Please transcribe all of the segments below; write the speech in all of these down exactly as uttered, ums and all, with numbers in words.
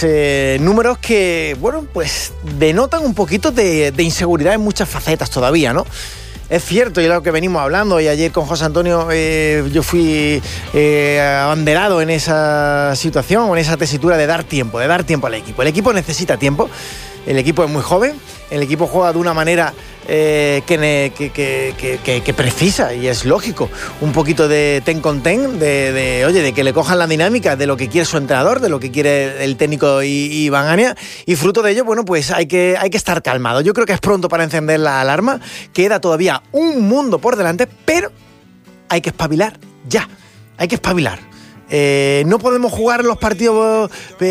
Eh, números que, bueno, pues denotan un poquito de, de inseguridad en muchas facetas todavía, ¿no? Es cierto, y es lo que venimos hablando, y ayer con José Antonio eh, yo fui eh, abanderado en esa situación, en esa tesitura de dar tiempo, de dar tiempo al equipo. El equipo necesita tiempo, el equipo es muy joven, el equipo juega de una manera eh, que, que, que, que, que precisa, y es lógico, un poquito de ten con ten, de, de, oye, de que le cojan la dinámica de lo que quiere su entrenador, de lo que quiere el técnico Iván Ania, y fruto de ello, bueno, pues hay que, hay que estar calmado. Yo creo que es pronto para encender la alarma, queda todavía un mundo por delante, pero hay que espabilar ya, hay que espabilar. Eh, no podemos jugar los partidos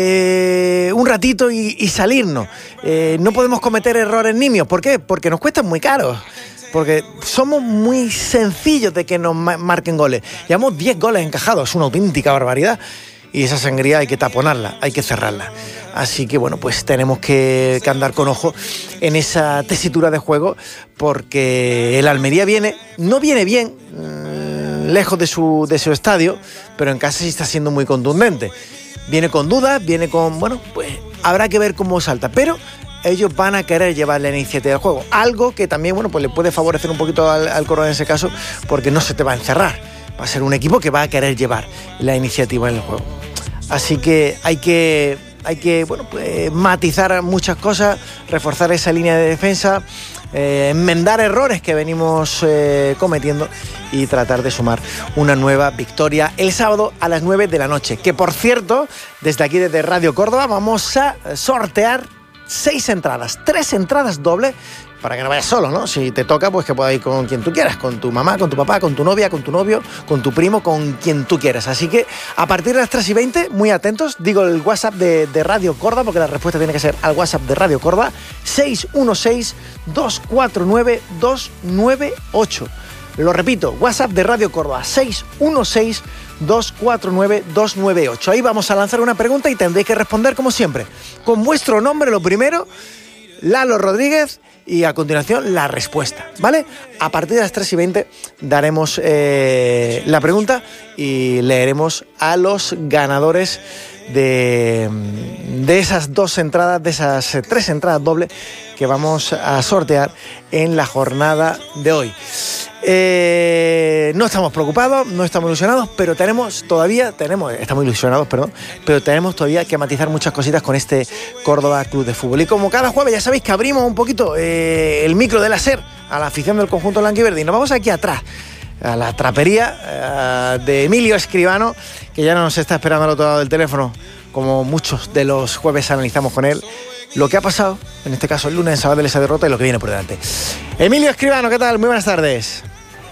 eh, un ratito y, y salirnos. Eh, no podemos cometer errores nimios. ¿Por qué? Porque nos cuestan muy caros. Porque somos muy sencillos de que nos ma- marquen goles. Llevamos diez goles encajados. Es una auténtica barbaridad. Y esa sangría hay que taponarla, hay que cerrarla. Así que, bueno, pues tenemos que, que andar con ojo en esa tesitura de juego, porque el Almería viene, no viene bien, mmm, lejos de su, de su estadio, pero en casa sí está siendo muy contundente. Viene con dudas, viene con, bueno, pues habrá que ver cómo salta, pero ellos van a querer llevar la iniciativa del juego. Algo que también, bueno, pues le puede favorecer un poquito al, al Córdoba en ese caso, porque no se te va a encerrar. Va a ser un equipo que va a querer llevar la iniciativa en el juego. Así que hay que, hay que bueno, pues, matizar muchas cosas, reforzar esa línea de defensa, eh, enmendar errores que venimos eh, cometiendo y tratar de sumar una nueva victoria el sábado a las nueve de la noche. Que, por cierto, desde aquí, desde Radio Córdoba, vamos a sortear seis entradas, tres entradas dobles, para que no vayas solo, ¿no? Si te toca, pues que puedas ir con quien tú quieras, con tu mamá, con tu papá, con tu novia, con tu novio, con tu primo, con quien tú quieras. Así que a partir de las tres y veinte, muy atentos, digo el WhatsApp de, de Radio Córdoba, porque la respuesta tiene que ser al WhatsApp de Radio Córdoba, seis uno seis, dos cuatro nueve, dos nueve ocho. Lo repito, WhatsApp de Radio Córdoba, seis uno seis, dos cuatro nueve, dos nueve ocho. Ahí vamos a lanzar una pregunta y tendréis que responder, como siempre, con vuestro nombre, lo primero, Lalo Rodríguez, y a continuación la respuesta, ¿vale? A partir de las tres y veinte daremos eh, la pregunta y leeremos a los ganadores de, de esas dos entradas, de esas tres entradas dobles que vamos a sortear en la jornada de hoy. Eh, no estamos preocupados, no estamos ilusionados, pero tenemos todavía, tenemos, estamos ilusionados, perdón, pero tenemos todavía que matizar muchas cositas con este Córdoba Club de Fútbol. Y como cada jueves ya sabéis que abrimos un poquito eh, el micro del SER a la afición del conjunto blanquiverde, y nos vamos aquí atrás, a la trapería uh, de Emilio Escribano, que ya no nos está esperando al otro lado del teléfono, como muchos de los jueves analizamos con él lo que ha pasado, en este caso el lunes en Sabadell, esa derrota, y lo que viene por delante. Emilio Escribano, ¿qué tal? Muy buenas tardes.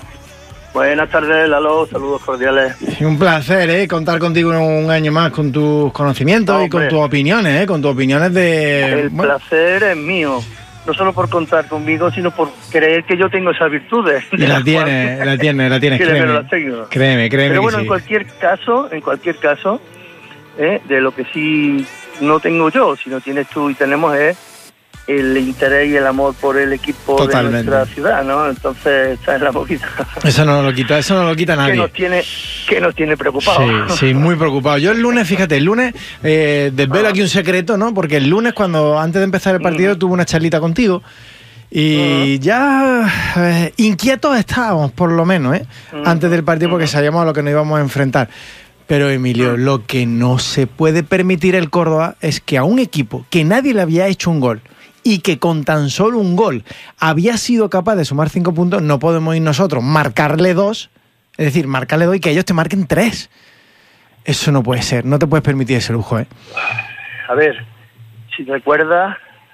Buenas tardes, Lalo, saludos cordiales. Un placer, ¿eh? Contar contigo un año más con tus conocimientos no, y con tus opiniones, ¿eh? Con tus opiniones de... El bueno. placer es mío, no solo por contar conmigo, sino por creer que yo tengo esas virtudes. Y la tienes, la tienes, la tienes, créeme. La tengo. Créeme, créeme. Pero bueno, que en sí. cualquier caso, en cualquier caso, ¿eh? De lo que sí no tengo yo, sino tienes tú y tenemos es el interés y el amor por el equipo Totalmente. De nuestra ciudad, ¿no? Entonces, esa es la poquita. Eso no lo quita, eso no lo quita nadie. Que nos tiene, que nos tiene preocupados. Sí, sí, muy preocupado. Yo el lunes, fíjate, el lunes eh, desvelo ah. aquí un secreto, ¿no? Porque el lunes, cuando antes de empezar el partido, mm. tuve una charlita contigo. Y uh-huh. ya eh, inquietos estábamos, por lo menos, ¿eh? Uh-huh. Antes del partido, porque uh-huh. sabíamos a lo que nos íbamos a enfrentar. Pero, Emilio, uh-huh. lo que no se puede permitir el Córdoba es que a un equipo que nadie le había hecho un gol y que con tan solo un gol había sido capaz de sumar cinco puntos, no podemos ir nosotros marcarle dos, es decir, marcarle dos y que ellos te marquen tres. Eso no puede ser, no te puedes permitir ese lujo, ¿eh? A ver, si recuerdas,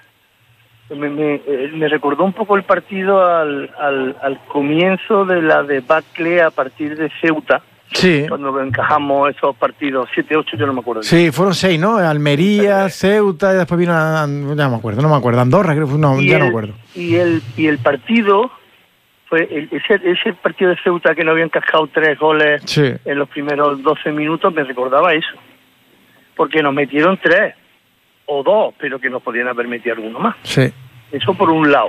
me, me, me recordó un poco el partido al, al, al comienzo de la debacle a partir de Ceuta. Sí. Cuando encajamos esos partidos, siete, ocho, yo no me acuerdo. Sí, fueron seis, ¿no? Almería, Ceuta, y después vino, a, ya no me acuerdo, no me acuerdo, Andorra, creo que fue, no, ya el, no me acuerdo. Y el, y el partido, fue el, ese, ese partido de Ceuta que no había encajado tres goles sí. en los primeros doce minutos, me recordaba eso. Porque nos metieron tres, o dos, pero que nos podían haber metido alguno más. Sí. Eso por un lado.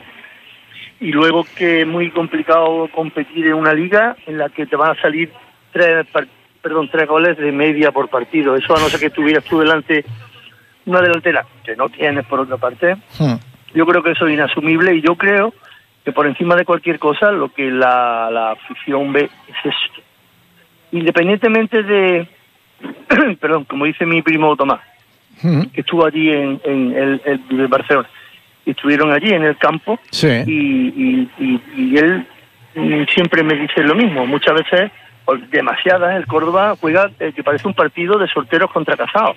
Y luego que es muy complicado competir en una liga en la que te van a salir tres, perdón, tres goles de media por partido. Eso a no ser que estuvieras tú delante una delantera que no tienes por otra parte, hmm. yo creo que eso es inasumible y yo creo que por encima de cualquier cosa lo que la, la afición ve es esto. Independientemente de, perdón, como dice mi primo Tomás, hmm. que estuvo allí en, en el, el, el Barcelona, y estuvieron allí en el campo, sí. y, y, y, y él siempre me dice lo mismo, muchas veces, demasiadas, el Córdoba juega eh, que parece un partido de solteros contra casados.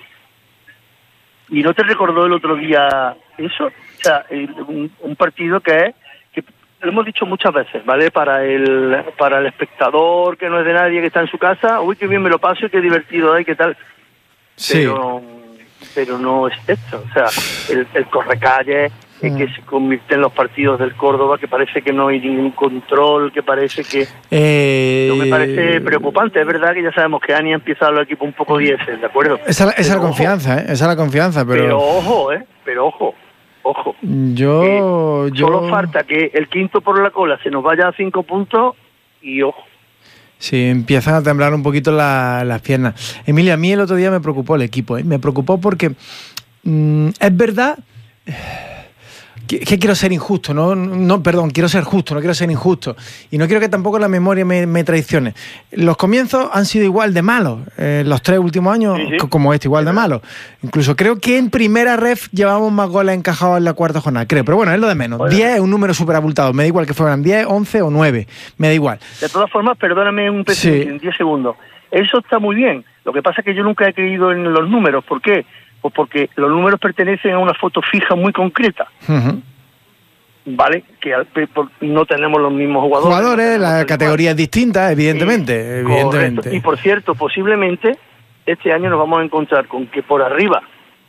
¿Y no te recordó el otro día eso? O sea, el, un, un partido que es, que lo hemos dicho muchas veces, ¿vale? Para el para el espectador que no es de nadie, que está en su casa, uy, qué bien me lo paso y qué divertido hay, qué tal. Sí. Pero, pero no es esto. O sea, el, el correcalle, mm. que se convierte en los partidos del Córdoba, que parece que no hay ningún control, que parece que... Eh... No me parece preocupante. Es verdad que ya sabemos que Ani ha empezado el equipo un poco diésel, ¿de acuerdo? Esa, esa es la confianza, ¿eh? Esa es la confianza, pero... Pero ojo, ¿eh? Pero ojo, ojo. Yo... Eh, yo... Solo falta que el quinto por la cola se nos vaya a cinco puntos y ojo. Sí, empiezan a temblar un poquito la, las piernas. Emilia, a mí el otro día me preocupó el equipo, ¿eh? Me preocupó porque mmm, es verdad... Que, que quiero ser injusto, ¿no? no, perdón, quiero ser justo, no quiero ser injusto. Y no quiero que tampoco la memoria me, me traicione. Los comienzos han sido igual de malos, eh, los tres últimos años, sí, sí. como este, igual de malos. Incluso creo que en primera ref llevábamos más goles encajados en la cuarta jornada, creo. Pero bueno, es lo de menos. Bueno. diez es un número súper abultado. Me da igual que fueran diez, once o nueve. Me da igual. De todas formas, perdóname un peso sí. en diez segundos. Eso está muy bien. Lo que pasa es que yo nunca he creído en los números. ¿Por qué? Pues porque los números pertenecen a una foto fija muy concreta. Uh-huh. Vale, que no tenemos los mismos jugadores. Jugadores, no la categoría es distinta, evidentemente, eh, evidentemente. Correcto. Y por cierto, posiblemente este año nos vamos a encontrar con que por arriba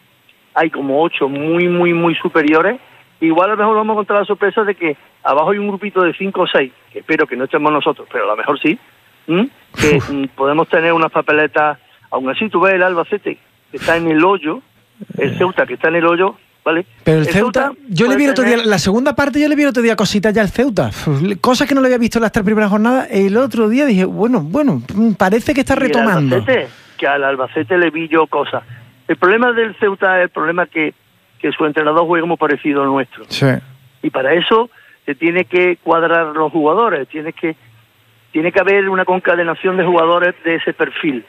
hay como ocho muy, muy, muy superiores. Igual a lo mejor vamos a encontrar la sorpresa de que abajo hay un grupito de cinco o seis, que espero que no estemos nosotros, pero a lo mejor sí, ¿m? que m, podemos tener unas papeletas. Aún así, tú ves el Albacete, que está en el hoyo, el Ceuta, que está en el hoyo, ¿vale? Pero el, el Ceuta, Ceuta, yo le vi el otro día, la segunda parte yo le vi el otro día cositas ya al Ceuta, cosas que no le había visto en las tres primeras jornadas. El otro día dije, bueno, bueno, parece que está retomando. Albacete, que al Albacete le vi yo cosas. El problema del Ceuta es el problema que, que su entrenador juega muy parecido al nuestro. Sí. Y para eso se tiene que cuadrar los jugadores, tiene que, tiene que haber una concadenación de jugadores de ese perfil.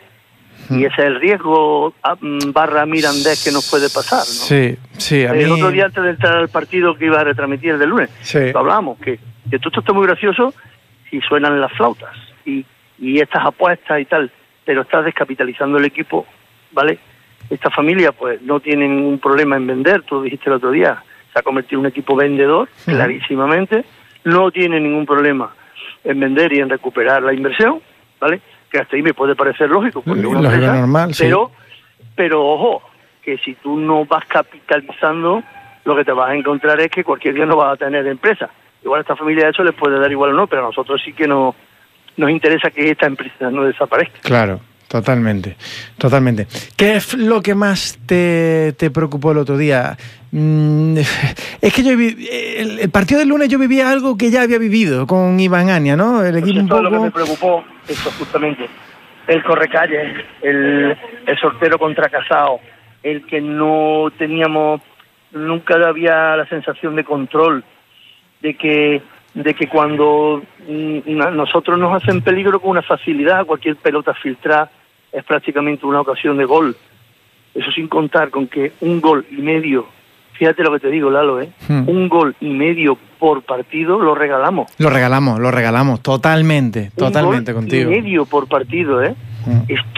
Y ese es el riesgo barra mirandés que nos puede pasar, ¿no? Sí, sí. A mí... El otro día, antes de entrar al partido que iba a retransmitir el del lunes, sí. hablábamos que, que todo esto está muy gracioso si suenan las flautas y, y estas apuestas y tal, pero estás descapitalizando el equipo, ¿vale? Esta familia pues no tiene ningún problema en vender, tú lo dijiste el otro día, se ha convertido en un equipo vendedor, sí. clarísimamente, no tiene ningún problema en vender y en recuperar la inversión, ¿vale? Que hasta ahí me puede parecer lógico, porque es una empresa, normal, sí. pero, pero ojo, que si tú no vas capitalizando, lo que te vas a encontrar es que cualquier día no vas a tener empresa. Igual a esta familia eso les puede dar igual o no, pero a nosotros sí que no, nos interesa que esta empresa no desaparezca. Claro, totalmente, totalmente. ¿Qué es lo que más te, te preocupó el otro día? Mm, es que yo el, el partido del lunes yo vivía algo que ya había vivido con Iván Ania, ¿no? El equipo pues un poco... lo que me preocupó, eso justamente, el correcalle, el, el sortero contra Casao, el que no teníamos, nunca había la sensación de control, de que de que cuando mm, nosotros nos hacen peligro con una facilidad, cualquier pelota filtrada es prácticamente una ocasión de gol. Eso sin contar con que un gol y medio, fíjate lo que te digo, Lalo, ¿eh? Hmm. Un gol y medio por partido lo regalamos. Lo regalamos, lo regalamos, totalmente, un totalmente gol contigo. Y medio por partido, ¿eh? Hmm.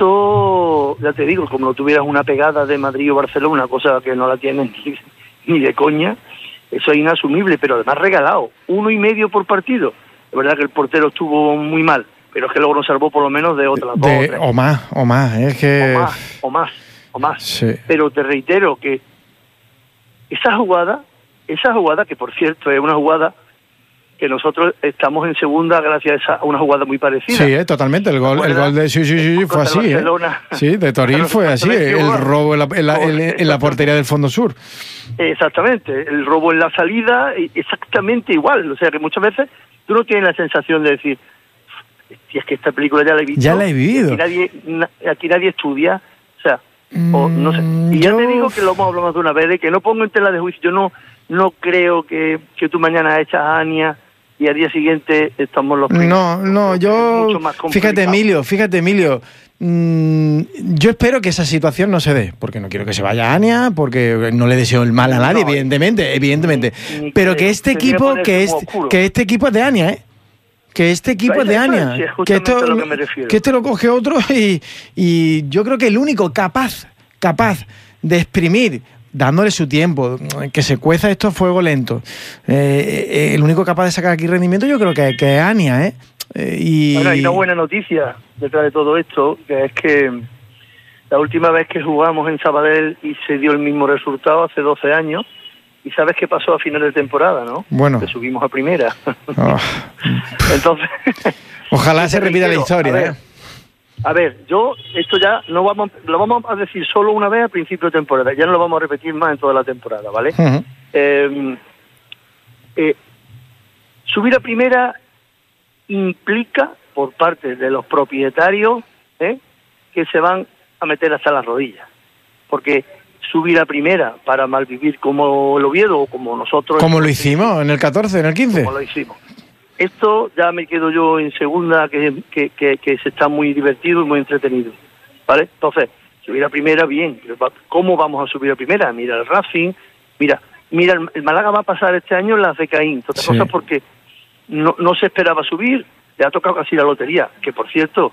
Esto, ya te digo, como no tuvieras una pegada de Madrid o Barcelona, cosa que no la tienen ni, ni de coña, eso es inasumible, pero además regalado, uno y medio por partido. Es verdad que el portero estuvo muy mal, pero es que luego nos salvó por lo menos de otras dos. De, o más, o más, es que... O más, o más, o más. Sí. Pero te reitero que esa jugada, esa jugada que por cierto es una jugada que nosotros estamos en segunda gracias a una jugada muy parecida. Sí, eh, totalmente, el gol, el gol de sí, sí, sí, fue así, eh. Sí, de Toril fue así, el robo en la, en, la, en, en la portería del Fondo Sur. Exactamente, el robo en la salida, exactamente igual, o sea que muchas veces tú no tienes la sensación de decir, si es que esta película ya la he visto. Ya la he vivido. Aquí nadie, na, aquí nadie estudia, o sea, O no sé. Y yo... ya te digo que lo hemos hablado más de una vez, de que no pongo en tela de juicio. Yo no no creo que, que tú mañana echas a Ania y al día siguiente estamos los primeros. No, no, yo... Fíjate, Emilio, fíjate, Emilio. Mmm, yo espero que esa situación no se dé, porque no quiero que se vaya Ania, porque no le deseo el mal a nadie, no, evidentemente, evidentemente. Ni, ni pero que, que este equipo, que este, que este equipo es de Ania, ¿eh? Que este equipo es de Ania, que esto, lo que, que esto lo coge otro y, y yo creo que el único capaz, capaz de exprimir, dándole su tiempo, que se cueza esto a fuego lento, eh, eh, el único capaz de sacar aquí rendimiento yo creo que, que es Ania, ¿eh? Eh, y... Bueno, hay una buena noticia detrás de todo esto, que es que la última vez que jugamos en Sabadell y se dio el mismo resultado hace doce años, y sabes qué pasó a final de temporada, ¿no? Bueno. Que subimos a primera. Oh. Entonces... Ojalá se repita la historia, a ver, ¿eh? A ver, yo, esto ya no vamos, lo vamos a decir solo una vez al principio de temporada, ya no lo vamos a repetir más en toda la temporada, ¿vale? Uh-huh. eh, eh, subir a primera implica, por parte de los propietarios, ¿eh? que se van a meter hasta las rodillas, porque subir a primera para malvivir como el Oviedo o como nosotros... Como lo hicimos en el catorce, en el quince. Como lo hicimos. Esto ya me quedo yo en segunda, que, que, que, que se está muy divertido y muy entretenido, ¿vale? Entonces, subir a primera, bien. ¿Cómo vamos a subir a primera? Mira el Racing, mira, mira el, el Málaga va a pasar este año en las de Caín, otra sí. cosa porque no, no se esperaba subir, le ha tocado casi la lotería, que por cierto,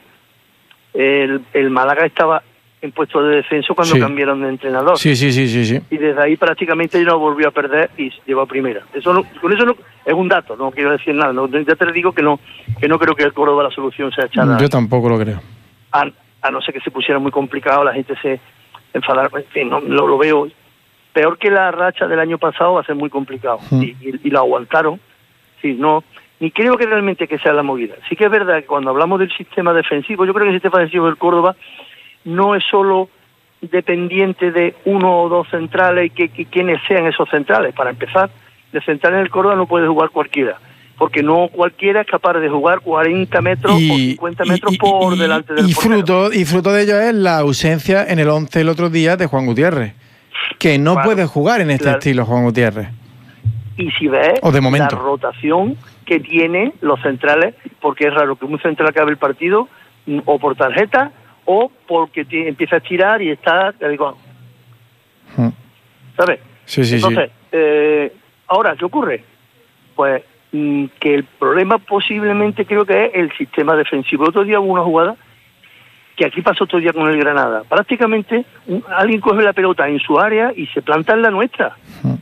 el, el Málaga estaba en puesto de descenso cuando sí. cambiaron de entrenador. Sí, sí, sí, sí, sí. Y desde ahí prácticamente ya no volvió a perder y llegó a primera. Eso no, con eso no, es un dato, no quiero decir nada. No, ya te digo que no que no creo que el Córdoba la solución sea echada. Yo tampoco lo creo. A, a no ser que se pusiera muy complicado, la gente se enfadara. En fin, no, lo, lo veo peor que la racha del año pasado, va a ser muy complicado. Mm. Y, y, y la aguantaron. Sí, no, ni creo que realmente que sea la movida. Sí que es verdad que cuando hablamos del sistema defensivo, yo creo que el sistema defensivo del Córdoba no es solo dependiente de uno o dos centrales y que, que quienes sean esos centrales. Para empezar, de central en el Córdoba no puede jugar cualquiera, porque no cualquiera es capaz de jugar cuarenta metros y, o cincuenta metros y, por y, delante del y fruto Y fruto de ello es la ausencia en el once el otro día de Juan Gutiérrez, que no claro, puede jugar en este claro. estilo Juan Gutiérrez. Y si ves o de momento. la rotación que tienen los centrales, porque es raro que un central acabe el partido o por tarjeta o porque te, empieza a tirar y está, te digo, hmm. ¿sabes? Sí, sí, Entonces, sí. Eh, ahora, ¿qué ocurre? Pues mmm, que el problema posiblemente creo que es el sistema defensivo. El otro día hubo una jugada que aquí pasó otro día con el Granada. Prácticamente un, alguien coge la pelota en su área y se planta en la nuestra. Hmm.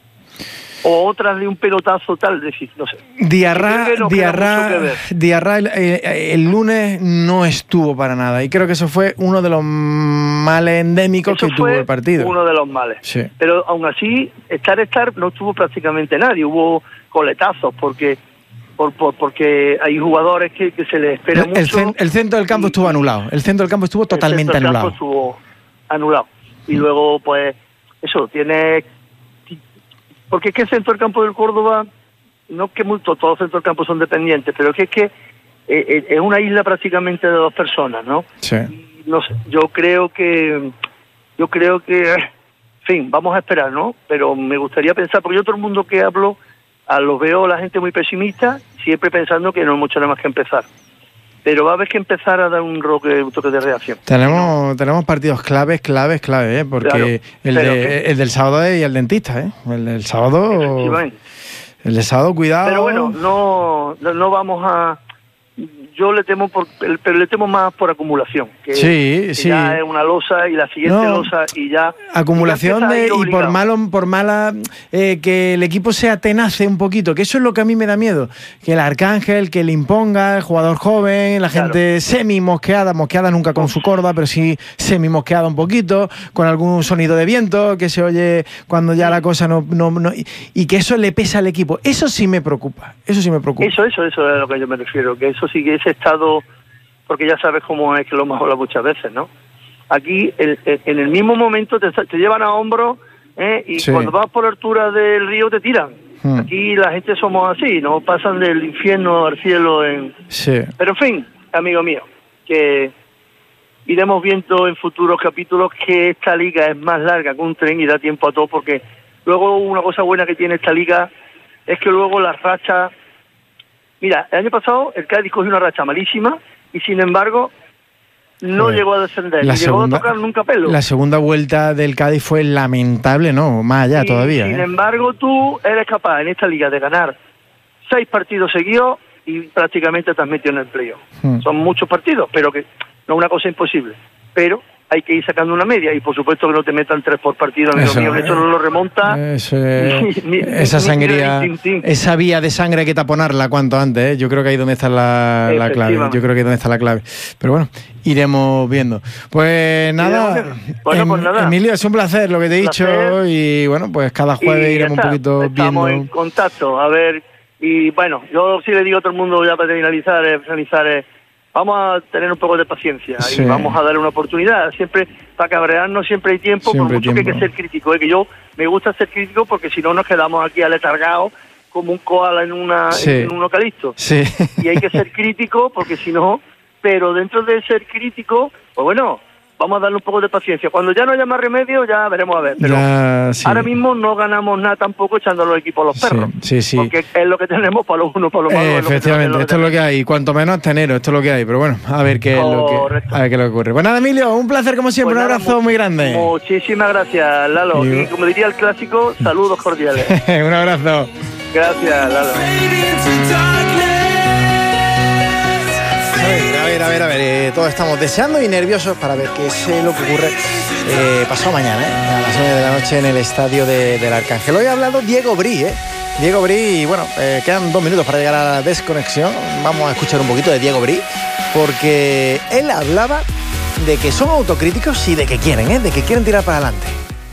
O otras de un pelotazo tal, decir, no sé. Diarra, no Diarra, Diarra el, el, el lunes no estuvo para nada y creo que eso fue uno de los males endémicos eso que tuvo el partido. Uno de los males. Sí. Pero aún así, estar estar no estuvo prácticamente nadie, hubo coletazos porque por, por porque hay jugadores que, que se les espera el, mucho. El, cen, el centro del campo y, estuvo anulado, el centro del campo estuvo totalmente el anulado. El centro del campo estuvo anulado. Y mm. luego, pues, eso, tiene... Porque es que el centro del campo del Córdoba, no que mucho, todos los centros del campo son dependientes, pero que es que eh, es una isla prácticamente de dos personas, ¿no? Sí. Y no sé, yo creo que, yo creo que, en fin, vamos a esperar, ¿no? Pero me gustaría pensar, porque yo todo el mundo que hablo, a los veo la gente muy pesimista, siempre pensando que no hay mucho nada más que empezar. Pero va a haber que empezar a dar un, roque, un toque de reacción. Tenemos ¿no? tenemos partidos claves, claves, claves, ¿eh? Porque claro, el, de, el del sábado y el dentista, ¿eh? El del sábado... El del sábado, cuidado. Pero bueno, no, no vamos a... Yo le temo por, pero le temo más por acumulación. Que, sí, que sí. Ya es una losa y la siguiente no, losa y ya... Acumulación y, ya de, y por malo, por mala... Eh, que el equipo se atenace un poquito, que eso es lo que a mí me da miedo. Que el Arcángel, que le imponga, el jugador joven, la gente claro. semi-mosqueada, mosqueada nunca con su corda, pero sí semi-mosqueada un poquito, con algún sonido de viento que se oye cuando ya la cosa no... no, no y, y que eso le pesa al equipo. Eso sí me preocupa, eso sí me preocupa. Eso, eso, eso es a lo que yo me refiero, que eso sí que ese estado, porque ya sabes cómo es que lo hemos hablado muchas veces, ¿no? Aquí, el, el, en el mismo momento, te, te llevan a hombros ¿eh? y sí. cuando vas por la altura del río te tiran. Hmm. Aquí la gente somos así, no pasan del infierno al cielo. En... Sí. Pero en fin, amigo mío, que iremos viendo en futuros capítulos que esta liga es más larga que un tren y da tiempo a todo, porque luego una cosa buena que tiene esta liga es que luego las rachas... Mira, el año pasado el Cádiz cogió una racha malísima y sin embargo no Joder. llegó a descender, La ni segunda, llegó a tocar nunca pelo. La segunda vuelta del Cádiz fue lamentable, ¿no? Más allá y, todavía. Sin ¿eh? embargo, tú eres capaz en esta liga de ganar seis partidos seguidos y prácticamente te has metido en el playoff. Hmm. Son muchos partidos, pero que no es una cosa imposible. Pero hay que ir sacando una media y por supuesto que no te metan tres por partido, amigo eso, mío, eso no lo remonta. Eso, ni, ni, esa ni, sangría, ni, ni, ni, ni. esa vía de sangre hay que taponarla cuanto antes, ¿eh? Yo creo que ahí es donde está la, la clave. Yo creo que ahí donde está la clave. Pero bueno, iremos viendo. Pues nada, bueno, pues nada. Emilio, es un placer lo que te he dicho placer. Y bueno, pues cada jueves iremos está. un poquito Estamos viendo. en contacto, a ver, y bueno, yo sí le digo a todo el mundo ya para finalizar, eh, finalizar eh, vamos a tener un poco de paciencia sí. y vamos a darle una oportunidad. Siempre, para cabrearnos siempre hay tiempo, siempre por mucho tiempo. que hay que ser crítico. ¿eh? Que yo me gusta ser crítico porque si no nos quedamos aquí aletargados como un koala en, una, sí. en un eucalipto. Sí. Y hay que ser crítico porque si no, pero dentro de ser crítico, pues bueno, vamos a darle un poco de paciencia. Cuando ya no haya más remedio, ya veremos a ver. Pero ya, sí. ahora mismo no ganamos nada tampoco echando los equipos a los perros. Sí, sí, sí. Porque es lo que tenemos para los unos, para los malos. Eh, efectivamente, es lo que esto es lo que hay. Cuanto menos tenero, esto es lo que hay. Pero bueno, a ver qué, es lo, que, a ver qué es lo que ocurre. Pues nada, Emilio, un placer como siempre. Pues nada, un abrazo muy, muy grande. Muchísimas gracias, Lalo. Y, y como diría el clásico, saludos cordiales. Un abrazo. Gracias, Lalo. A ver, a ver, a ver, eh, todos estamos deseando y nerviosos para ver qué es eh, lo que ocurre eh, pasado mañana, eh, a las nueve de la noche en el estadio de, del Arcángel. Hoy ha hablado Diego Brí, ¿eh? Diego Brí, y bueno, eh, quedan dos minutos para llegar a la desconexión. Vamos a escuchar un poquito de Diego Brí, porque él hablaba de que son autocríticos y de que quieren, ¿eh? De que quieren tirar para adelante.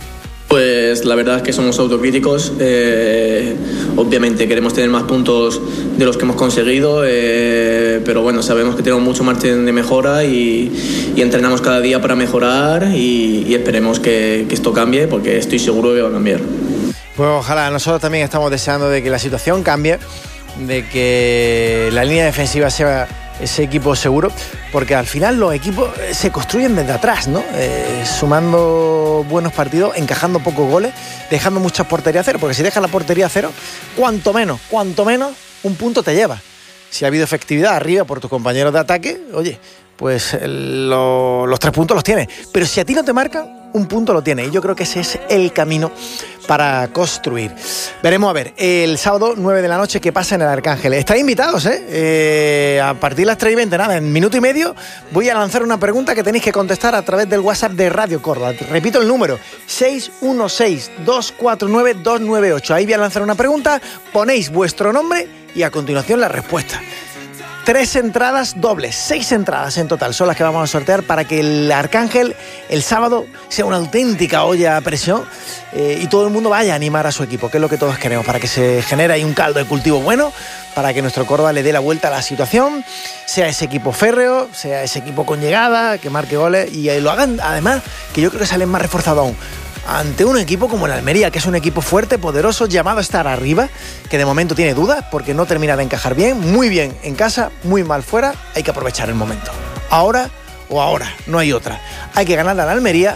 Pues la verdad es que somos autocríticos, eh, obviamente queremos tener más puntos de los que hemos conseguido, eh, pero bueno, sabemos que tenemos mucho margen de mejora y, y entrenamos cada día para mejorar y, y esperemos que, que esto cambie, porque estoy seguro que va a cambiar. Pues ojalá, nosotros también estamos deseando de que la situación cambie, de que la línea defensiva sea ese equipo seguro, porque al final los equipos se construyen desde atrás, ¿no? Eh, sumando buenos partidos, encajando pocos goles, dejando muchas porterías a cero, porque si dejas la portería a cero, cuanto menos, cuanto menos, un punto te lleva. Si ha habido efectividad arriba por tus compañeros de ataque, oye, pues lo, los tres puntos los tienes. Pero si a ti no te marcan, un punto lo tienes. Y yo creo que ese es el camino para construir. Veremos a ver, el sábado nueve de la noche que pasa en el Arcángel. Estáis invitados, ¿eh? eh a partir de las tres y veinte, nada, en minuto y medio voy a lanzar una pregunta que tenéis que contestar a través del WhatsApp de Radio Córdoba. Repito el número, seis uno seis, dos cuatro nueve, dos nueve ocho. Ahí voy a lanzar una pregunta, ponéis vuestro nombre y a continuación la respuesta. Tres entradas dobles, seis entradas en total son las que vamos a sortear para que el Arcángel el sábado sea una auténtica olla a presión eh, y todo el mundo vaya a animar a su equipo, que es lo que todos queremos, para que se genere ahí un caldo de cultivo bueno, para que nuestro Córdoba le dé la vuelta a la situación, sea ese equipo férreo, sea ese equipo con llegada, que marque goles y lo hagan además, que yo creo que salen más reforzados aún, ante un equipo como el Almería, que es un equipo fuerte, poderoso, llamado a estar arriba, que de momento tiene dudas porque no termina de encajar bien, muy bien en casa, muy mal fuera. Hay que aprovechar el momento. Ahora o ahora, no hay otra. Hay que ganar a la Almería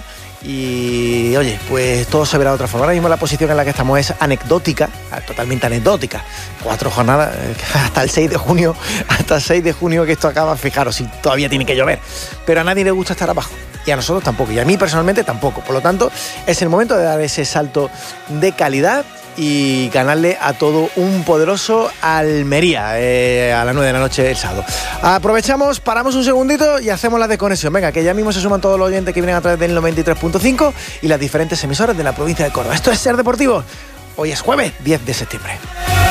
y, oye, pues todo se verá de otra forma. Ahora mismo la posición en la que estamos es anecdótica, totalmente anecdótica. Cuatro jornadas, hasta el seis de junio, hasta el seis de junio que esto acaba, fijaros, si todavía tiene que llover. Pero a nadie le gusta estar abajo. Y a nosotros tampoco, y a mí personalmente tampoco. Por lo tanto, es el momento de dar ese salto de calidad y ganarle a todo un poderoso Almería eh, a las nueve de la noche el sábado. Aprovechamos, paramos un segundito y hacemos la desconexión. Venga, que ya mismo se suman todos los oyentes que vienen a través del noventa y tres punto cinco y las diferentes emisoras de la provincia de Córdoba. Esto es Ser Deportivo. Hoy es jueves diez de septiembre.